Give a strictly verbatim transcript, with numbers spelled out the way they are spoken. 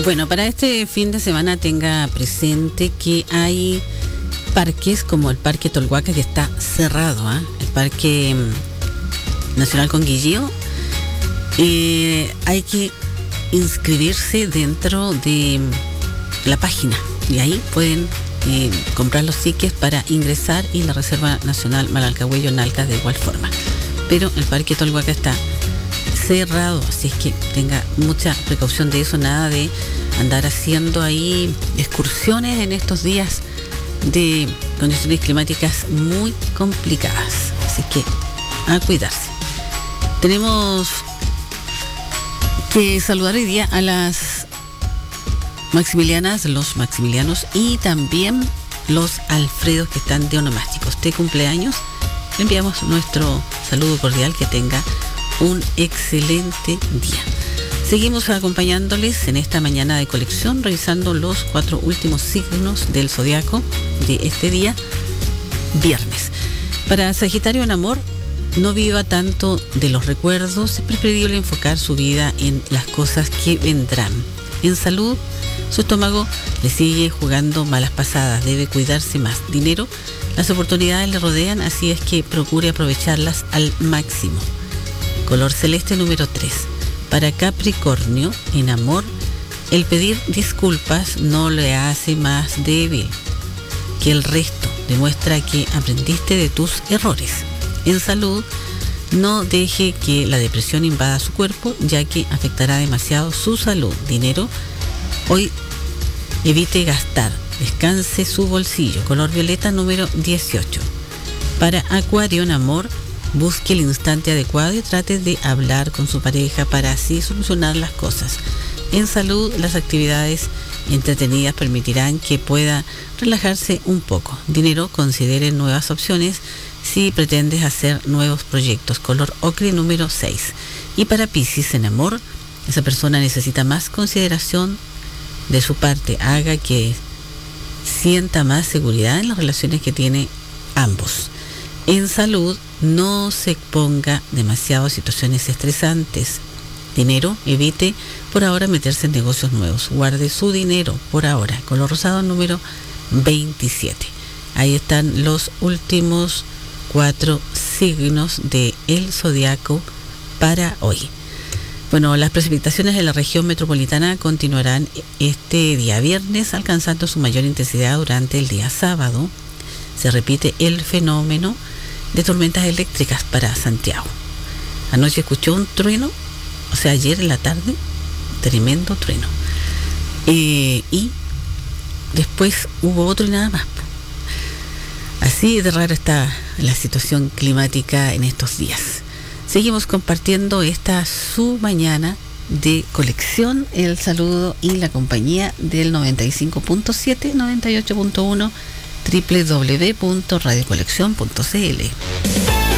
Bueno, para este fin de semana tenga presente que hay parques como el Parque Tolhuaca, que está cerrado, ¿eh? El Parque Nacional Conguillío. Eh, hay que inscribirse dentro de la página y ahí pueden eh, comprar los tickets para ingresar, y la Reserva Nacional Malalcahuello Nalca de igual forma. Pero el Parque Tolhuaca está cerrado, así es que tenga mucha precaución de eso, nada de andar haciendo ahí excursiones en estos días de condiciones climáticas muy complicadas, así que a cuidarse. Tenemos que saludar hoy día a las Maximilianas, los Maximilianos y también los Alfredos que están de onomástico. Este cumpleaños, le enviamos nuestro saludo cordial, que tenga un excelente día. Seguimos acompañándoles en esta mañana de colección, revisando los cuatro últimos signos del zodiaco de este día, viernes. Para Sagitario en amor, no viva tanto de los recuerdos, es preferible enfocar su vida en las cosas que vendrán. En salud, su estómago le sigue jugando malas pasadas, debe cuidarse más. Dinero, las oportunidades le rodean, así es que procure aprovecharlas al máximo. Color celeste número tres. Para Capricornio, en amor, el pedir disculpas no le hace más débil que el resto, demuestra que aprendiste de tus errores. En salud, no deje que la depresión invada su cuerpo, ya que afectará demasiado su salud. Dinero, hoy evite gastar, descanse su bolsillo. Color violeta número dieciocho. Para Acuario en amor, busque el instante adecuado y trate de hablar con su pareja para así solucionar las cosas. En salud, las actividades entretenidas permitirán que pueda relajarse un poco. Dinero, considere nuevas opciones si pretendes hacer nuevos proyectos. Color ocre número seis. Y para Piscis en amor, esa persona necesita más consideración de su parte. Haga que sienta más seguridad en las relaciones que tiene ambos. En salud, no se exponga demasiado a situaciones estresantes. Dinero, evite por ahora meterse en negocios nuevos. Guarde su dinero por ahora. Color rosado número veintisiete. Ahí están los últimos cuatro signos de el zodiaco para hoy. Bueno, las precipitaciones en la región metropolitana continuarán este día viernes, alcanzando su mayor intensidad durante el día sábado. Se repite el fenómeno de tormentas eléctricas para Santiago. Anoche escuchó un trueno, o sea, ayer en la tarde, tremendo trueno. Eh, y después hubo otro y nada más. Así de rara está la situación climática en estos días. Seguimos compartiendo esta su mañana de colección, el saludo y la compañía del noventa y cinco punto siete, noventa y ocho punto uno, doble u doble u doble u punto radio colección punto c l.